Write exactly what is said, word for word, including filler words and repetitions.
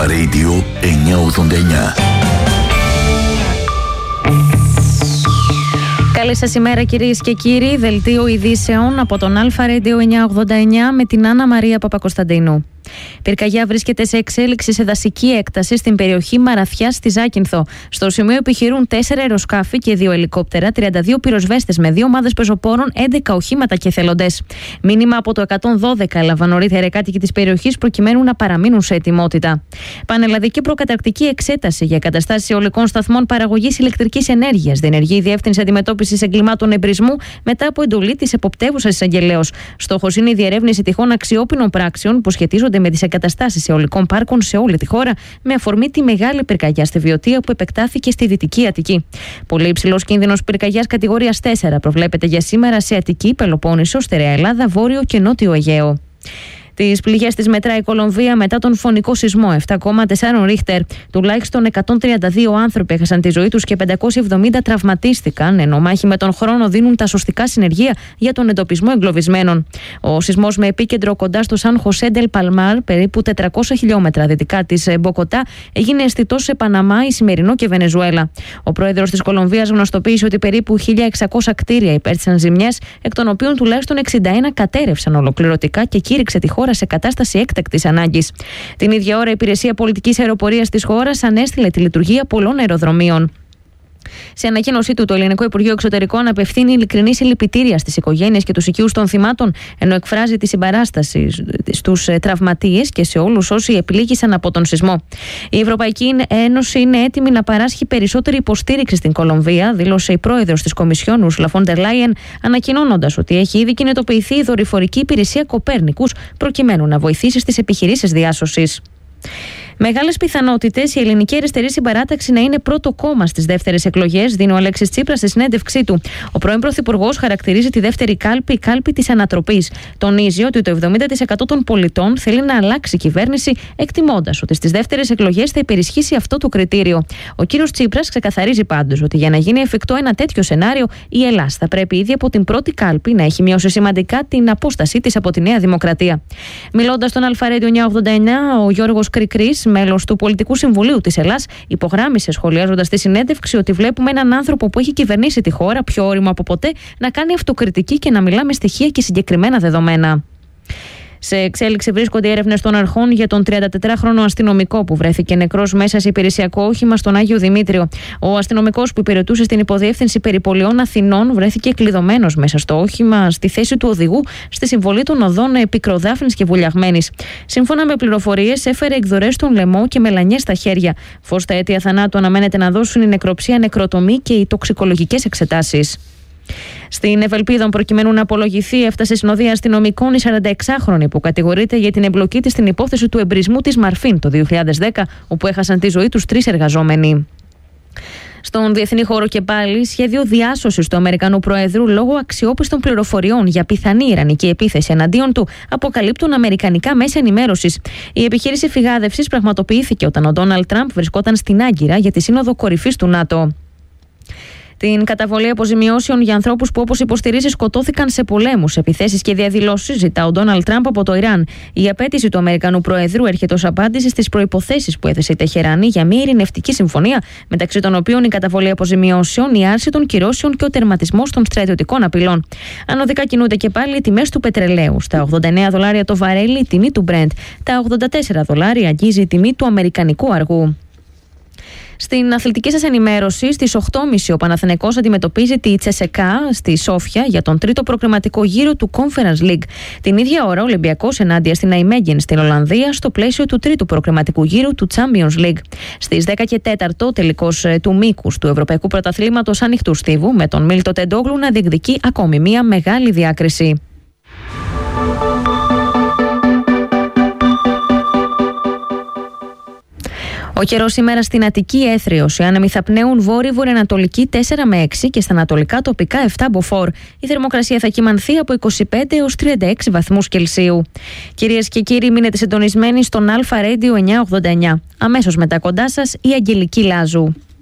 Αλφα Radio εννιακόσια ογδόντα εννιά. Καλή σας ημέρα κυρίες και κύριοι. Δελτίο ειδήσεων από τον Αλφα Radio εννιακόσια ογδόντα εννιά με την Άννα Μαρία Παπακοσταντίνου. Πυρκαγιά βρίσκεται σε εξέλιξη σε δασική έκταση στην περιοχή Μαραθιάς στη Ζάκυνθο. Στο σημείο επιχειρούν τέσσερα αεροσκάφη και δύο ελικόπτερα, τριάντα δύο πυροσβέστες με δύο ομάδες πεζοπόρων, έντεκα οχήματα και εθελοντές. Μήνυμα από το εκατόν δώδεκα έλαβαν νωρίτερα οι κάτοικοι της περιοχής προκειμένου να παραμείνουν σε ετοιμότητα. Πανελλαδική προκαταρκτική εξέταση για εγκαταστάσεις αιωλικών σταθμών παραγωγής ηλεκτρικής ενέργειας διενεργεί η Διεύθυνση Αντιμετώπισης Εγκλημάτων Εμπρισμού μετά από εντολή της εποπτεύουσας εισαγγελέως. Στόχος είναι η διερεύνηση τυχόν αξιόπινων πράξεων που σχετίζονται με τις εγκαταστάσεις αιωλικών πάρκων σε όλη τη χώρα, με αφορμή τη μεγάλη πυρκαγιά στη Βιωτία που επεκτάθηκε στη Δυτική Αττική. Πολύ υψηλός κίνδυνος πυρκαγιάς κατηγορίας τέσσερα προβλέπεται για σήμερα σε Αττική, Πελοπόννησο, Στερεά Ελλάδα, Βόρειο και Νότιο Αιγαίο. Τις πληγές της μετράει η Κολομβία μετά τον φωνικό σεισμό επτά κόμμα τέσσερα Ρίχτερ. Τουλάχιστον εκατόν τριάντα δύο άνθρωποι έχασαν τη ζωή τους και πεντακόσιοι εβδομήντα τραυματίστηκαν, ενώ μάχη με τον χρόνο δίνουν τα σωστικά συνεργεία για τον εντοπισμό εγκλωβισμένων. Ο σεισμός με επίκεντρο κοντά στο Σαν Χωσέ ντελ Παλμάρ, περίπου τετρακόσια χιλιόμετρα δυτικά της Μποκοτά, έγινε αισθητός σε Παναμά, Ισημερινό και Βενεζουέλα. Ο πρόεδρος της Κολομβίας γνωστοποίησε ότι περίπου χίλια εξακόσια κτίρια υπέστησαν ζημιές, εκ των οποίων τουλάχιστον εξήντα ένα κατέρευσαν ολοκληρωτικά και κήρυξε τη χώρα σε κατάσταση έκτακτης ανάγκης. Την ίδια ώρα, η Υπηρεσία Πολιτικής Αεροπορίας της χώρας ανέστειλε τη λειτουργία πολλών αεροδρομίων. Σε ανακοίνωσή του, το Ελληνικό Υπουργείο Εξωτερικών απευθύνει ειλικρινή συλληπιτήρια στις οικογένειες και τους οικείους των θυμάτων, ενώ εκφράζει τη συμπαράσταση στους τραυματίες και σε όλους όσοι επλήγησαν από τον σεισμό. Η Ευρωπαϊκή Ένωση είναι έτοιμη να παράσχει περισσότερη υποστήριξη στην Κολομβία, δήλωσε η πρόεδρος της Κομισιόν, Ursula von der Leyen, ανακοινώνοντας ότι έχει ήδη κινητοποιηθεί η δορυφορική υπηρεσία Κοπέρνικους προκειμένου να βοηθήσει στις επιχειρήσεις διάσωσης. Μεγάλες πιθανότητες η Ελληνική Αριστερή Συμπαράταξη να είναι πρώτο κόμμα στις δεύτερες εκλογές, δίνει ο Αλέξης Τσίπρας στη συνέντευξή του. Ο πρώην Πρωθυπουργός χαρακτηρίζει τη δεύτερη κάλπη η κάλπη της ανατροπής. Τονίζει ότι το εβδομήντα τοις εκατό των πολιτών θέλει να αλλάξει κυβέρνηση, εκτιμώντας ότι στις δεύτερες εκλογές θα υπερισχύσει αυτό το κριτήριο. Ο κύριος Τσίπρας ξεκαθαρίζει πάντως ότι για να γίνει εφικτό ένα τέτοιο σενάριο, η Ελλάδα θα πρέπει ήδη από την πρώτη κάλπη να έχει μειώσει σημαντικά την απόστασή της από τη Νέα Δημοκρατία. Μιλώντας στον Αλφα Radio εννιακόσια ογδόντα εννιά, ο Γιώργος Κρικρής, μέλος του Πολιτικού Συμβουλίου της Ελλάδας, υπογράμμισε σχολιάζοντας τη συνέντευξη ότι βλέπουμε έναν άνθρωπο που έχει κυβερνήσει τη χώρα πιο όριμο από ποτέ να κάνει αυτοκριτική και να μιλά με στοιχεία και συγκεκριμένα δεδομένα. Σε εξέλιξη βρίσκονται οι έρευνες των αρχών για τον τριαντατετράχρονο αστυνομικό που βρέθηκε νεκρός μέσα σε υπηρεσιακό όχημα στον Άγιο Δημήτριο. Ο αστυνομικός που υπηρετούσε στην υποδιεύθυνση περιπολιών Αθηνών βρέθηκε κλειδωμένος μέσα στο όχημα στη θέση του οδηγού στη συμβολή των οδών Πικροδάφνης και Βουλιαγμένης. Σύμφωνα με πληροφορίες, έφερε εκδορές στον λαιμό και μελανιές στα χέρια. Φως τα αίτια θανάτου αναμένεται να δώσουν η νεκροψία, νεκροτομή και οι τοξικολογικές εξετάσεις. Στην Ευελπίδων, προκειμένου να απολογηθεί, έφτασε συνοδεία αστυνομικών η σαρανταεξάχρονη που κατηγορείται για την εμπλοκή της στην υπόθεση του εμπρισμού της Μαρφίν το δύο χιλιάδες δέκα, όπου έχασαν τη ζωή τους τρεις εργαζόμενοι. Στον διεθνή χώρο και πάλι, σχέδιο διάσωσης του Αμερικανού Προέδρου λόγω αξιόπιστων πληροφοριών για πιθανή ιρανική επίθεση εναντίον του αποκαλύπτουν αμερικανικά μέσα ενημέρωσης. Η επιχείρηση φυγάδευσης πραγματοποιήθηκε όταν ο Ντόναλντ Τραμπ βρισκόταν στην Άγκυρα για τη Σύνοδο Κορυφής του ΝΑΤΟ. Την καταβολή αποζημιώσεων για ανθρώπους που, όπως υποστηρίζει, σκοτώθηκαν σε πολέμους, επιθέσεις και διαδηλώσεις ζητά ο Ντόναλντ Τραμπ από το Ιράν. Η απέτηση του Αμερικανού Προέδρου έρχεται ως απάντηση στις προϋποθέσεις που έθεσε η Τεχεράνη για μια ειρηνευτική συμφωνία, μεταξύ των οποίων η καταβολή αποζημιώσεων, η άρση των κυρώσεων και ο τερματισμός των στρατιωτικών απειλών. Ανωδικά κινούνται και πάλι οι τιμές του πετρελαίου. Στα ογδόντα εννέα δολάρια το βαρέλι η τιμή του Brent. Τα ογδόντα τέσσερα δολάρια αγγίζει η τιμή του αμερικανικού αργού. Στην αθλητική σας ενημέρωση, στις οκτώ και μισή ο Παναθηναϊκός αντιμετωπίζει τη Τσεσεκά στη Σόφια για τον τρίτο προκριματικό γύρο του Conference League. Την ίδια ώρα, ο Ολυμπιακός ενάντια στην Αϊμέγεν στην Ολλανδία στο πλαίσιο του τρίτου προκριματικού γύρου του Champions League. Στις δέκα και τέσσερα ο τελικός του μήκους του Ευρωπαϊκού Πρωταθλήματος Ανοιχτού Στίβου, με τον Μίλτο Τεντόγλου να διεκδικεί ακόμη μία μεγάλη διάκριση. Ο καιρός σήμερα στην Αττική έθριος. Οι άνεμοι θα πνέουν βόρειο-βορειοανατολική τέσσερα με έξι και στα ανατολικά τοπικά επτά μποφόρ. Η θερμοκρασία θα κυμανθεί από είκοσι πέντε έως τριάντα έξι βαθμούς Κελσίου. Κυρίες και κύριοι, μείνετε συντονισμένοι στον Αλφα Radio εννιακόσια ογδόντα εννιά. Αμέσως μετά κοντά σας η Αγγελική Λάζου.